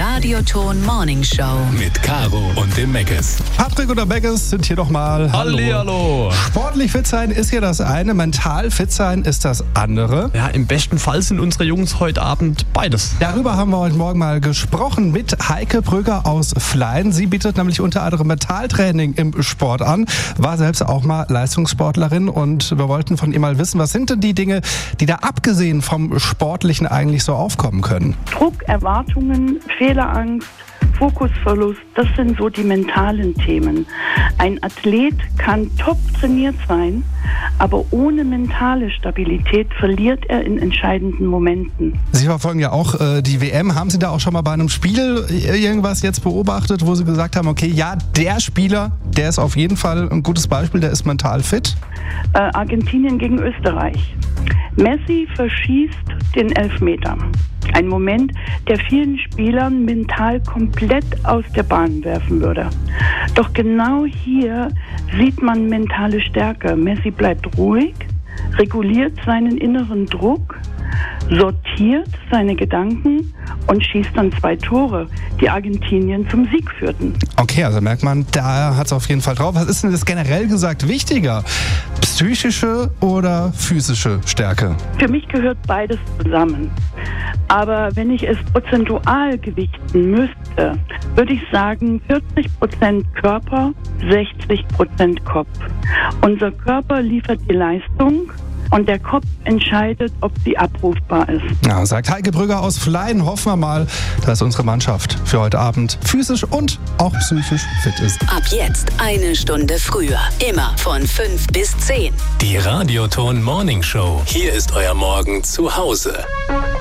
Radioton Morning Show. Mit Caro und dem Megges. Patrick und der Megges sind hier nochmal. Hallihallo. Sportlich fit sein ist ja das eine, mental fit sein ist das andere. Ja, im besten Fall sind unsere Jungs heute Abend beides. Darüber haben wir heute Morgen mal gesprochen mit Heike Brügger aus Flein. Sie bietet nämlich unter anderem Mentaltraining im Sport an, war selbst auch mal Leistungssportlerin und wir wollten von ihr mal wissen, was sind denn die Dinge, die da abgesehen vom Sportlichen eigentlich so aufkommen können? Druck, Erwartungen, Fehlerangst, Fokusverlust, das sind so die mentalen Themen. Ein Athlet kann top trainiert sein, aber ohne mentale Stabilität verliert er in entscheidenden Momenten. Sie verfolgen ja auch die WM. Haben Sie da auch schon mal bei einem Spiel irgendwas jetzt beobachtet, wo Sie gesagt haben, okay, ja, der Spieler, der ist auf jeden Fall ein gutes Beispiel, der ist mental fit? Argentinien gegen Österreich. Messi verschießt den Elfmeter. Ein Moment, der vielen Spielern mental komplett aus der Bahn werfen würde. Doch genau hier sieht man mentale Stärke. Messi bleibt ruhig, reguliert seinen inneren Druck, sortiert seine Gedanken und schießt dann 2 Tore, die Argentinien zum Sieg führten. Okay, also merkt man, da hat es auf jeden Fall drauf. Was ist denn das generell gesagt wichtiger? Psychische oder physische Stärke? Für mich gehört beides zusammen. Aber wenn ich es prozentual gewichten müsste, würde ich sagen 40% Körper, 60% Kopf. Unser Körper liefert die Leistung und der Kopf entscheidet, ob sie abrufbar ist. Ja, sagt Heike Brügger aus Flein. Hoffen wir mal, dass unsere Mannschaft für heute Abend physisch und auch psychisch fit ist. Ab jetzt 1 Stunde früher. Immer von 5 bis 10. Die Radioton Morning Show. Hier ist euer Morgen zu Hause.